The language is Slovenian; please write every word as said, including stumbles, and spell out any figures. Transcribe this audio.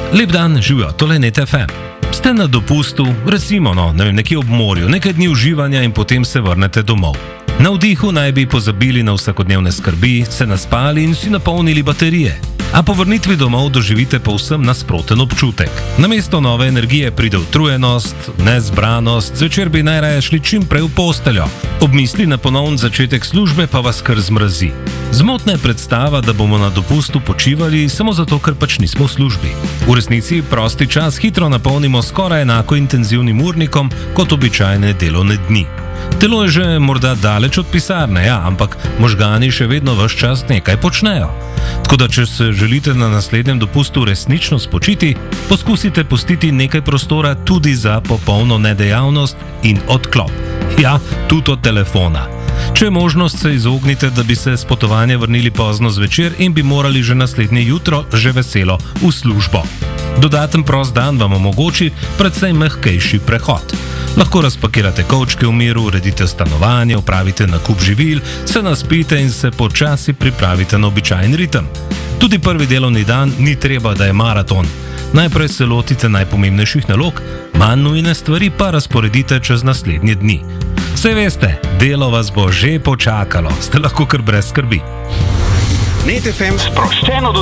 Lep dan, živijo, tole je Net F M. Ste na dopustu, recimo, no, ne vem, nekje ob morju, nekaj dni uživanja in potem se vrnete domov. Na vdihu naj bi pozabili na vsakodnevne skrbi, se naspali in si napolnili baterije. A po vrnitvi domov doživite povsem nasproten občutek. Namesto nove energije pride utrujenost, nezbranost, zvečer bi najraje šli čim prej v posteljo. Ob misli na ponovn začetek službe pa vas kar zmrazi. Zmotna je predstava, da bomo na dopustu počivali samo zato, ker pač nismo v službi. V resnici prosti čas hitro napolnimo skoraj enako intenzivnim urnikom kot običajne delovne dni. Telo je že morda daleč od pisarne, ja, ampak možgani še vedno ves čas nekaj počnejo. Tako da, če se želite na naslednjem dopustu resnično spočiti, poskusite pustiti nekaj prostora tudi za popolno nedejavnost in odklop. Ja, tudi od telefona. Če je možnost, se izognite, da bi se s potovanja vrnili pozno zvečer in bi morali že naslednje jutro že veselo v službo. Dodaten prost dan vam omogoči predvsej mehkejši prehod. Lahko razpakirate kovčke v miru, uredite stanovanje, opravite nakup živil, se naspite in se počasi pripravite na običajen ritem. Tudi prvi delovni dan ni treba, da je maraton. Najprej se lotite najpomembnejših nalog, manj nujne stvari pa razporedite čez naslednje dni. Saj veste, delo vas bo že počakalo, ste lahko kar brez skrbi. Net F M sproščeno